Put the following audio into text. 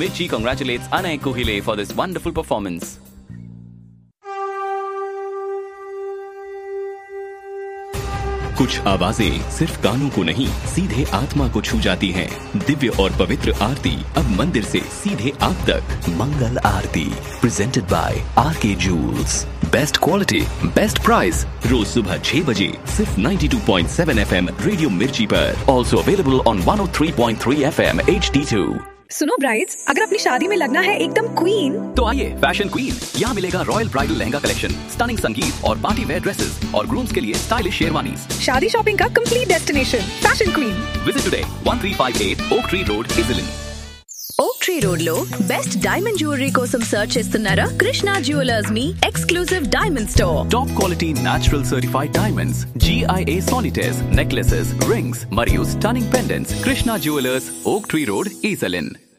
Mirchi congratulates Anay Kuhile for this wonderful performance. कुछ आवाजें सिर्फ कानों को नहीं, सीधे आत्मा को छू जाती हैं। दिव्य और पवित्र आरती अब मंदिर से सीधे आप तक। मंगल आरती presented by R K joules. Best quality, best price. रोज सुबह 6 बजे सिर्फ 92.7 FM रेडियो मिर्ची पर। Also available on 103.3 FM HD2। सुनो ब्राइड्स, अगर अपनी शादी में लगना है एकदम क्वीन, तो आइए फैशन क्वीन। यहाँ मिलेगा royal bridal lehenga collection, stunning संगीत और पार्टी वेयर ड्रेसेस और ग्रूम्स के लिए स्टाइलिश शेरवानीज। शादी शॉपिंग का complete destination fashion queen. Visit today 1358 Oak Tree Road, Iselin. ఓక్ ట్రీ రోడ్ లో బెస్ట్ డైమండ్ జ్యువెలరీ కోసం సర్చ్ చేస్తున్నారా? కృష్ణ జ్యువెలర్స్ మీ exclusive diamond store. Top quality natural certified diamonds, GIA solitaires, necklaces, rings మరియు stunning pendants. Krishna Jewelers, Oak Tree Road, Iselin.